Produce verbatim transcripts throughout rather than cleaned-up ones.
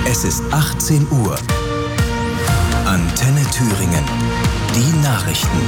Es ist achtzehn Uhr. Antenne Thüringen. Die Nachrichten.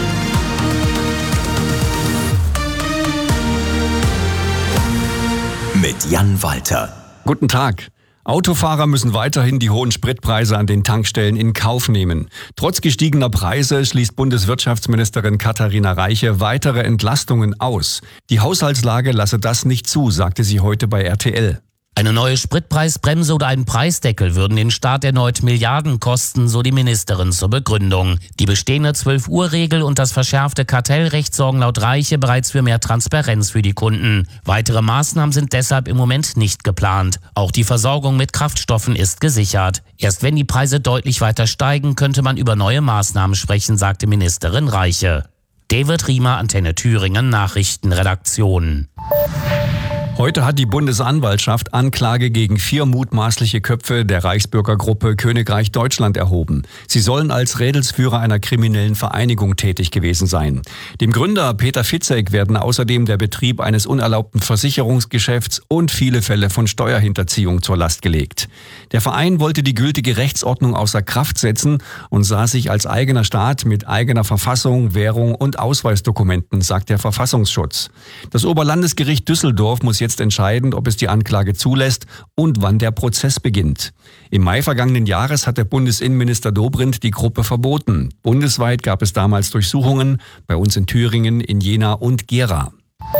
Mit Jan Walter. Guten Tag. Autofahrer müssen weiterhin die hohen Spritpreise an den Tankstellen in Kauf nehmen. Trotz gestiegener Preise schließt Bundeswirtschaftsministerin Katharina Reiche weitere Entlastungen aus. Die Haushaltslage lasse das nicht zu, sagte sie heute bei R T L. Eine neue Spritpreisbremse oder ein Preisdeckel würden den Staat erneut Milliarden kosten, so die Ministerin zur Begründung. Die bestehende zwölf-Uhr-Regel und das verschärfte Kartellrecht sorgen laut Reiche bereits für mehr Transparenz für die Kunden. Weitere Maßnahmen sind deshalb im Moment nicht geplant. Auch die Versorgung mit Kraftstoffen ist gesichert. Erst wenn die Preise deutlich weiter steigen, könnte man über neue Maßnahmen sprechen, sagte Ministerin Reiche. David Riemer, Antenne Thüringen, Nachrichtenredaktion. Heute hat die Bundesanwaltschaft Anklage gegen vier mutmaßliche Köpfe der Reichsbürgergruppe Königreich Deutschland erhoben. Sie sollen als Rädelsführer einer kriminellen Vereinigung tätig gewesen sein. Dem Gründer Peter Fitzek werden außerdem der Betrieb eines unerlaubten Versicherungsgeschäfts und viele Fälle von Steuerhinterziehung zur Last gelegt. Der Verein wollte die gültige Rechtsordnung außer Kraft setzen und sah sich als eigener Staat mit eigener Verfassung, Währung und Ausweisdokumenten, sagt der Verfassungsschutz. Das Oberlandesgericht Düsseldorf muss jetzt entscheiden, ob es die Anklage zulässt und wann der Prozess beginnt. Im Mai vergangenen Jahres hat der Bundesinnenminister Dobrindt die Gruppe verboten. Bundesweit gab es damals Durchsuchungen, bei uns in Thüringen, in Jena und Gera.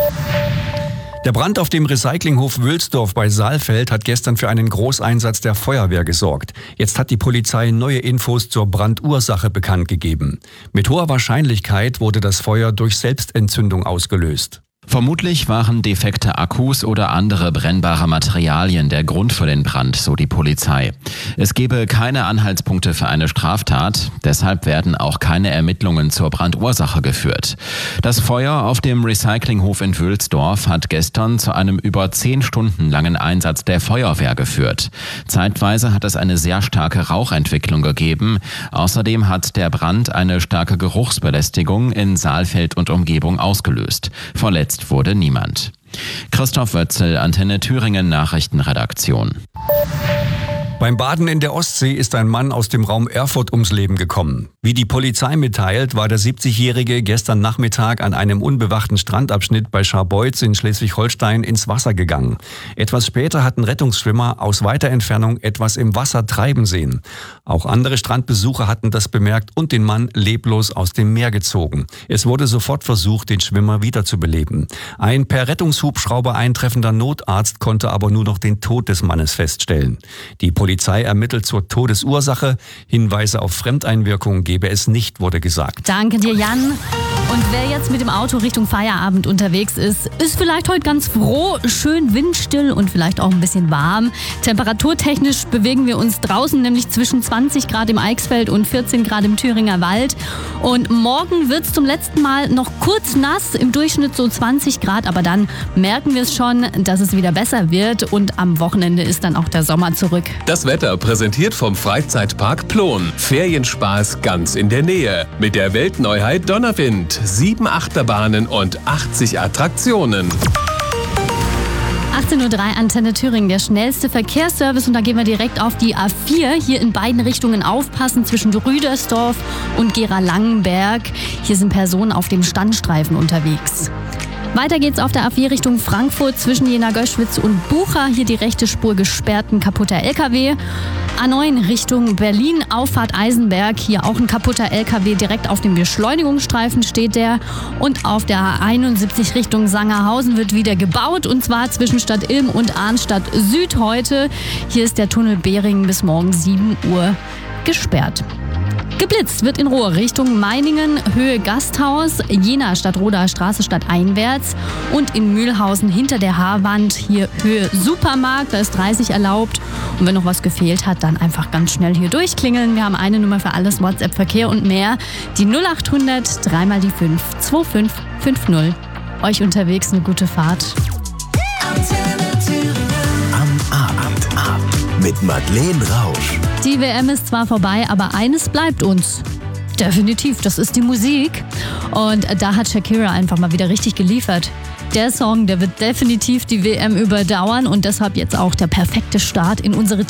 Der Brand auf dem Recyclinghof Wülsdorf bei Saalfeld hat gestern für einen Großeinsatz der Feuerwehr gesorgt. Jetzt hat die Polizei neue Infos zur Brandursache bekannt gegeben. Mit hoher Wahrscheinlichkeit wurde das Feuer durch Selbstentzündung ausgelöst. Vermutlich waren defekte Akkus oder andere brennbare Materialien der Grund für den Brand, so die Polizei. Es gebe keine Anhaltspunkte für eine Straftat, deshalb werden auch keine Ermittlungen zur Brandursache geführt. Das Feuer auf dem Recyclinghof in Wülsdorf hat gestern zu einem über zehn Stunden langen Einsatz der Feuerwehr geführt. Zeitweise hat es eine sehr starke Rauchentwicklung gegeben. Außerdem hat der Brand eine starke Geruchsbelästigung in Saalfeld und Umgebung ausgelöst. Verletzt wurde niemand. Christoph Wötzel, Antenne Thüringen Nachrichtenredaktion. Beim Baden in der Ostsee ist ein Mann aus dem Raum Erfurt ums Leben gekommen. Wie die Polizei mitteilt, war der siebzigjährige gestern Nachmittag an einem unbewachten Strandabschnitt bei Scharbeutz in Schleswig-Holstein ins Wasser gegangen. Etwas später hatten Rettungsschwimmer aus weiter Entfernung etwas im Wasser treiben sehen. Auch andere Strandbesucher hatten das bemerkt und den Mann leblos aus dem Meer gezogen. Es wurde sofort versucht, den Schwimmer wiederzubeleben. Ein per Rettungshubschrauber eintreffender Notarzt konnte aber nur noch den Tod des Mannes feststellen. Die Polizei Die Polizei ermittelt zur Todesursache. Hinweise auf Fremdeinwirkung gebe es nicht, wurde gesagt. Danke dir, Jan. Und wer jetzt mit dem Auto Richtung Feierabend unterwegs ist, ist vielleicht heute ganz froh. Schön windstill und vielleicht auch ein bisschen warm. Temperaturtechnisch bewegen wir uns draußen nämlich zwischen zwanzig Grad im Eichsfeld und vierzehn Grad im Thüringer Wald. Und morgen wird es zum letzten Mal noch kurz nass, im Durchschnitt so zwanzig Grad. Aber dann merken wir es schon, dass es wieder besser wird. Und am Wochenende ist dann auch der Sommer zurück. Das Wetter präsentiert vom Freizeitpark Plon. Ferienspaß ganz in der Nähe. Mit der Weltneuheit Donnerwind. Sieben Achterbahnen und achtzig Attraktionen. achtzehn Uhr drei Antenne Thüringen, der schnellste Verkehrsservice. Und da gehen wir direkt auf die A vier. Hier in beiden Richtungen aufpassen zwischen Rüdersdorf und Gera-Langenberg. Hier sind Personen auf dem Standstreifen unterwegs. Weiter geht's auf der A vier Richtung Frankfurt zwischen Jena-Göschwitz und Bucha. Hier die rechte Spur gesperrt, ein kaputter L K W. A neun Richtung Berlin, Auffahrt Eisenberg. Hier auch ein kaputter L K W, direkt auf dem Beschleunigungsstreifen steht der. Und auf der A einundsiebzig Richtung Sangerhausen wird wieder gebaut. Und zwar zwischen Stadt Ilm und Arnstadt Süd heute. Hier ist der Tunnel Behringen bis morgen sieben Uhr gesperrt. Geblitzt wird in Ruhr Richtung Meiningen, Höhe Gasthaus, Jena Stadtroder Straße stadteinwärts und in Mühlhausen hinter der Haarwand hier Höhe Supermarkt, da ist dreißig erlaubt. Und wenn noch was gefehlt hat, dann einfach ganz schnell hier durchklingeln. Wir haben eine Nummer für alles, WhatsApp, Verkehr und mehr. Die null acht hundert, dreimal die fünf, zwei fünf fünf null. Euch unterwegs eine gute Fahrt. Am Abend ab mit Madeleine Rausch. Die W M ist zwar vorbei, aber eines bleibt uns. Definitiv, das ist die Musik. Und da hat Shakira einfach mal wieder richtig geliefert. Der Song, der wird definitiv die W M überdauern und deshalb jetzt auch der perfekte Start in unsere